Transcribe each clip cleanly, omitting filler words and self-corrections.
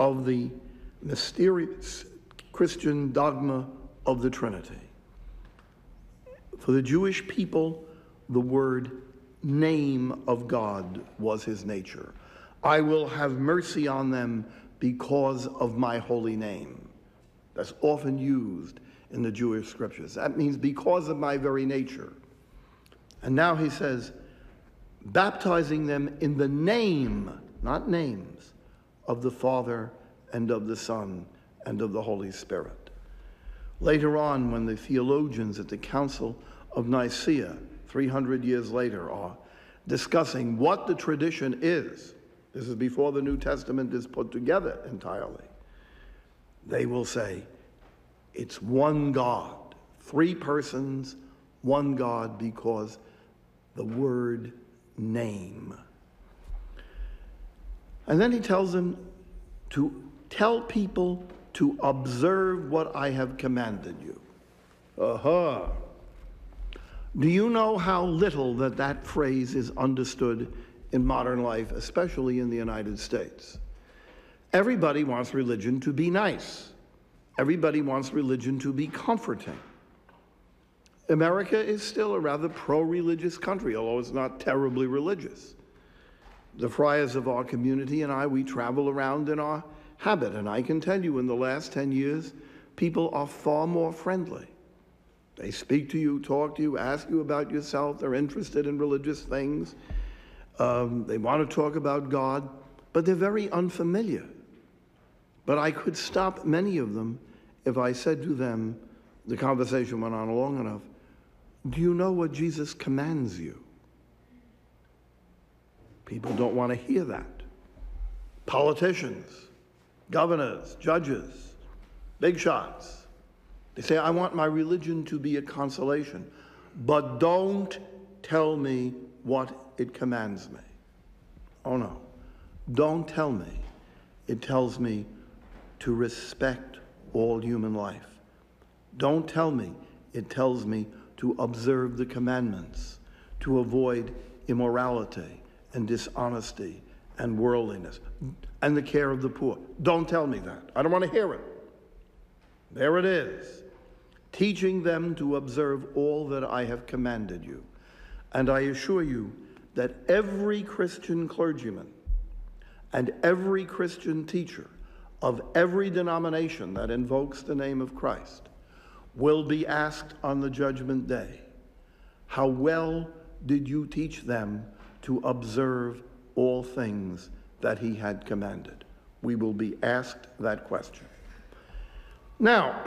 of the mysterious Christian dogma of the Trinity. For the Jewish people, the word name of God was his nature. I will have mercy on them because of my holy name. That's often used in the Jewish scriptures. That means because of my very nature. And now he says, baptizing them in the name, not names, of the Father and of the Son and of the Holy Spirit. Later on, when the theologians at the Council of Nicaea, 300 years later, are discussing what the tradition is, this is before the New Testament is put together entirely, they will say, it's one God, three persons, one God, because the word name. And then he tells them to tell people to observe what I have commanded you. Do you know how little that phrase is understood in modern life, especially in the United States? Everybody wants religion to be nice. Everybody wants religion to be comforting. America is still a rather pro-religious country, although it's not terribly religious. The friars of our community and I, we travel around in our habit, and I can tell you in the last 10 years, people are far more friendly. They speak to you, talk to you, ask you about yourself. They're interested in religious things. They want to talk about God, but they're very unfamiliar. But I could stop many of them if I said to them, the conversation went on long enough, do you know what Jesus commands you? People don't want to hear that. Politicians, governors, judges, big shots. They say, I want my religion to be a consolation, but don't tell me what it commands me. Oh no, don't tell me. It tells me to respect all human life. Don't tell me. It tells me to observe the commandments, to avoid immorality and dishonesty and worldliness and the care of the poor. Don't tell me that. I don't want to hear it. There it is. Teaching them to observe all that I have commanded you. And I assure you that every Christian clergyman and every Christian teacher of every denomination that invokes the name of Christ will be asked on the judgment day, how well did you teach them to observe all things that he had commanded? We will be asked that question. Now,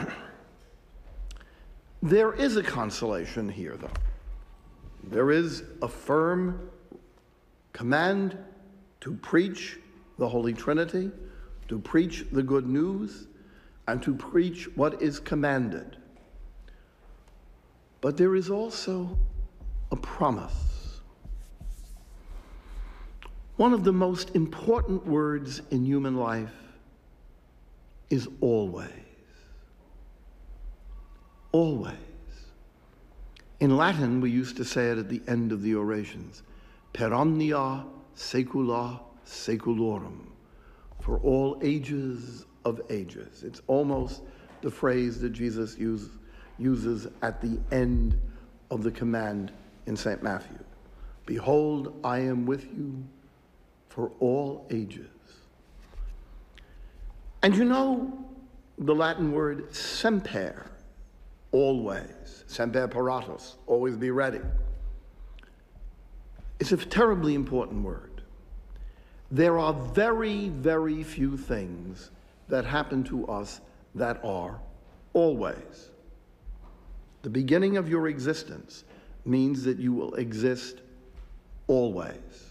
there is a consolation here, though. There is a firm command to preach the Holy Trinity, to preach the good news, and to preach what is commanded. But there is also a promise. One of the most important words in human life is always. Always. In Latin, we used to say it at the end of the orations, per omnia saecula saeculorum, for all ages of ages. It's almost the phrase that Jesus uses at the end of the command in St. Matthew. Behold, I am with you for all ages. And you know the Latin word semper, always, semper paratus, always be ready. It's a terribly important word. There are very, very few things that happen to us that are always. The beginning of your existence means that you will exist always.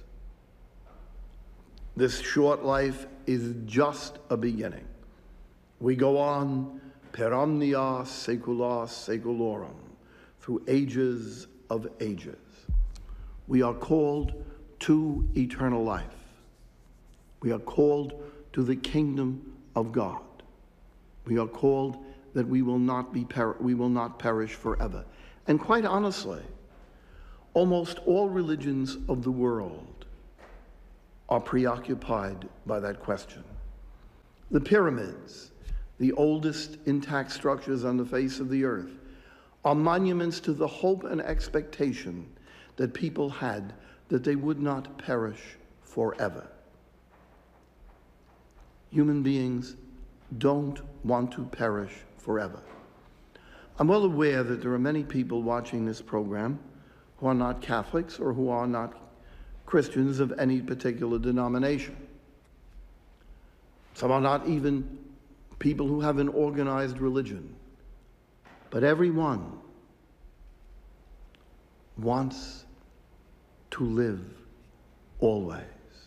This short life is just a beginning. We go on per omnia saecula saeculorum, through ages of ages. We are called to eternal life. We are called to the kingdom of God. We are called that we will not perish forever. And quite honestly, almost all religions of the world are preoccupied by that question. The pyramids, the oldest intact structures on the face of the earth, are monuments to the hope and expectation that people had that they would not perish forever. Human beings don't want to perish forever. I'm well aware that there are many people watching this program who are not Catholics or who are not Christians of any particular denomination. Some are not even people who have an organized religion. But everyone wants to live always.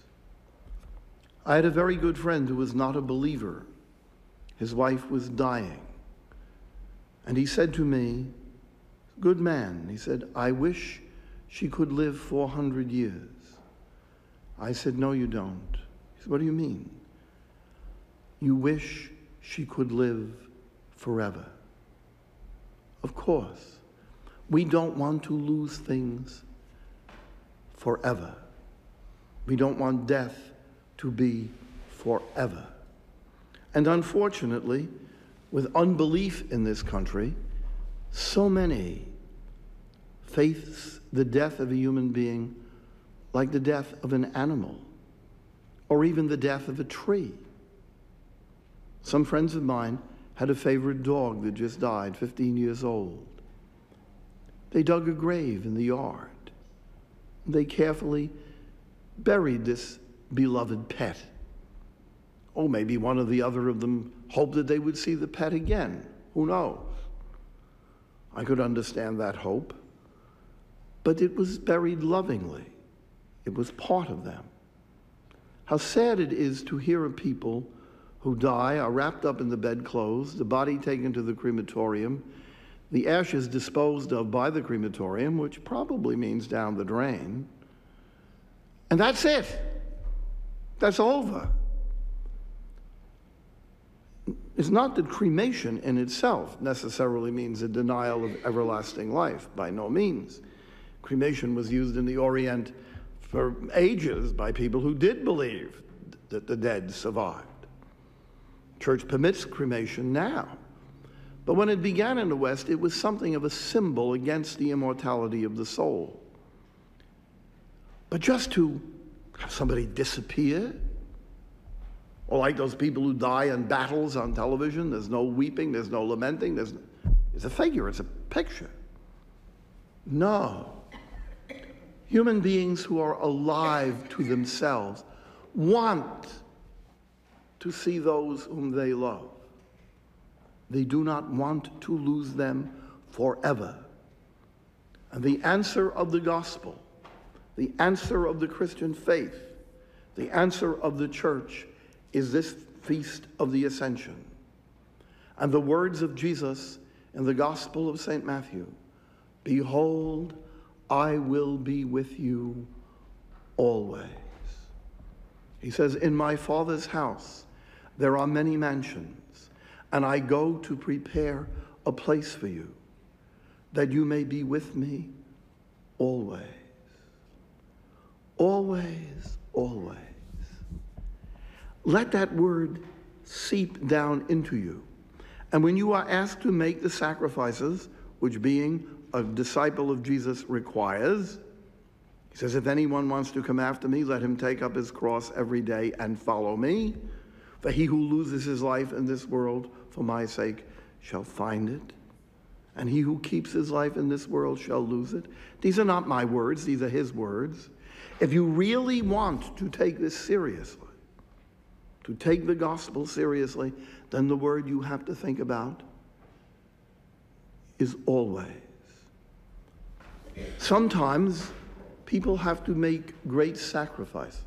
I had a very good friend who was not a believer. His wife was dying. And he said to me, good man, he said, I wish she could live 400 years. I said, no, you don't. He said, what do you mean? You wish she could live forever. Of course, we don't want to lose things forever. We don't want death to be forever. And unfortunately, with unbelief in this country, so many face the death of a human being like the death of an animal, or even the death of a tree. Some friends of mine had a favorite dog that just died, 15 years old. They dug a grave in the yard. They carefully buried this beloved pet. Oh, maybe one or the other of them hoped that they would see the pet again. Who knows? I could understand that hope. But it was buried lovingly. It was part of them. How sad it is to hear of people who die, are wrapped up in the bedclothes, the body taken to the crematorium, the ashes disposed of by the crematorium, which probably means down the drain. And that's it. That's over. It's not that cremation in itself necessarily means a denial of everlasting life, by no means. Cremation was used in the Orient for ages by people who did believe that the dead survived. Church permits cremation now. But when it began in the West, it was something of a symbol against the immortality of the soul. But just to have somebody disappear, or like those people who die in battles on television, there's no weeping, there's no lamenting, it's a figure, it's a picture. No. Human beings who are alive to themselves want to see those whom they love. They do not want to lose them forever. And the answer of the gospel, the answer of the Christian faith, the answer of the church is this feast of the Ascension. And the words of Jesus in the Gospel of St. Matthew, behold, I will be with you always. He says, in my Father's house there are many mansions, and I go to prepare a place for you, that you may be with me always. Always, always. Let that word seep down into you. And when you are asked to make the sacrifices, which being a disciple of Jesus requires, he says, if anyone wants to come after me, let him take up his cross every day and follow me. For he who loses his life in this world for my sake shall find it. And he who keeps his life in this world shall lose it. These are not my words, these are his words. If you really want to take this seriously, to take the gospel seriously, then the word you have to think about is always. Sometimes people have to make great sacrifices.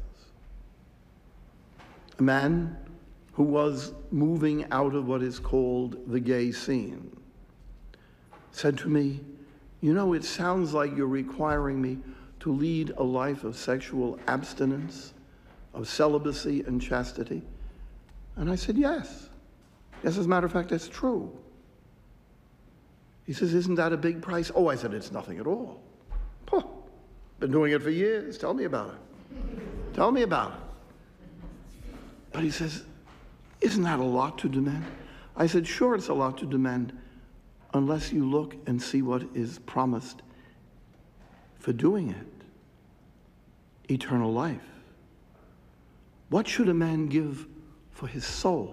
A man who was moving out of what is called the gay scene said to me, you know, it sounds like you're requiring me to lead a life of sexual abstinence, of celibacy and chastity. And I said, yes. Yes, as a matter of fact, that's true. He says, isn't that a big price? Oh, I said, it's nothing at all. Huh. Been doing it for years. Tell me about it. Tell me about it. But he says, Isn't that a lot to demand? I said, sure, it's a lot to demand unless you look and see what is promised for doing it. Eternal life. What should a man give for his soul?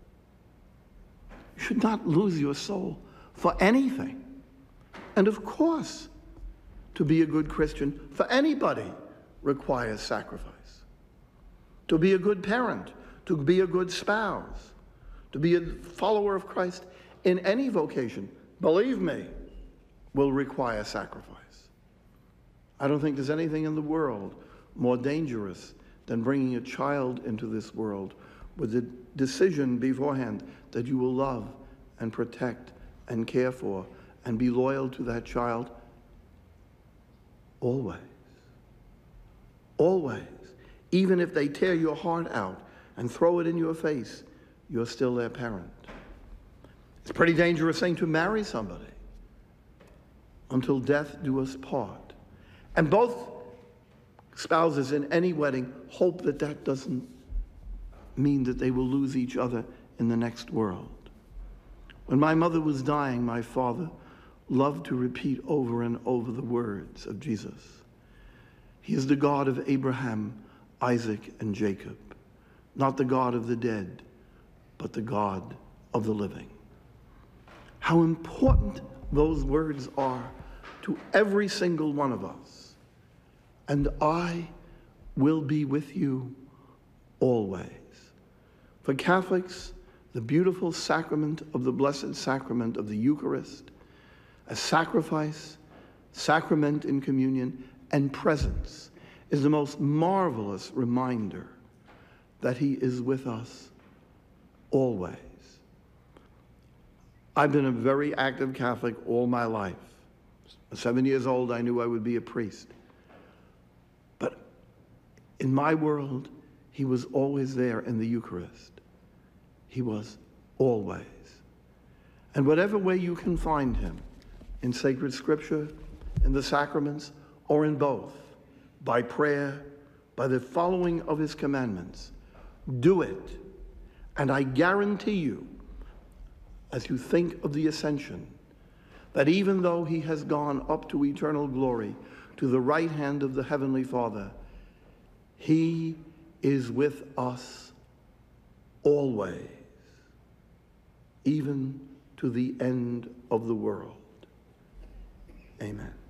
You should not lose your soul for anything. And of course, to be a good Christian for anybody requires sacrifice. To be a good parent, to be a good spouse, to be a follower of Christ in any vocation, believe me, will require sacrifice. I don't think there's anything in the world more dangerous than bringing a child into this world with the decision beforehand that you will love and protect and care for and be loyal to that child always. Always. Even if they tear your heart out and throw it in your face, you're still their parent. It's a pretty dangerous thing to marry somebody until death do us part. And both spouses in any wedding hope that that doesn't mean that they will lose each other in the next world. When my mother was dying, my father loved to repeat over and over the words of Jesus. He is the God of Abraham, Isaac, and Jacob, not the God of the dead, but the God of the living. How important those words are to every single one of us. And I will be with you always. For Catholics, the beautiful sacrament of the Blessed Sacrament of the Eucharist, a sacrifice, sacrament in communion, and presence, is the most marvelous reminder that he is with us always. I've been a very active Catholic all my life. At 7 years old, I knew I would be a priest. But in my world, he was always there in the Eucharist. He was always. And whatever way you can find him, in sacred scripture, in the sacraments, or in both, by prayer, by the following of his commandments, do it. And I guarantee you, as you think of the ascension, that even though he has gone up to eternal glory, to the right hand of the Heavenly Father, he is with us always, even to the end of the world. Amen.